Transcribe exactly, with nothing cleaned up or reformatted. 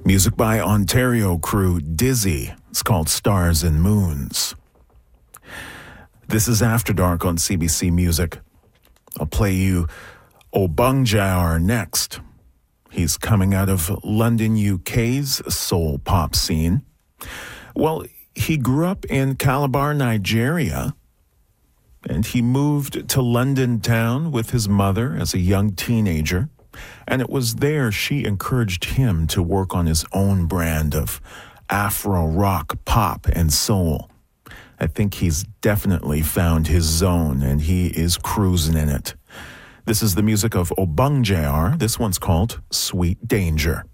Music by Ontario crew Dizzy. It's called Stars and Moons. This is After Dark on C B C Music. I'll play you Obungjayar next. He's coming out of London, U K's soul pop scene. Well, he grew up in Calabar, Nigeria, and he moved to London town with his mother as a young teenager. And it was there she encouraged him to work on his own brand of Afro rock, pop, and soul. I think he's definitely found his zone, and he is cruising in it. This is the music of Obungjayar. This one's called Sweet Danger.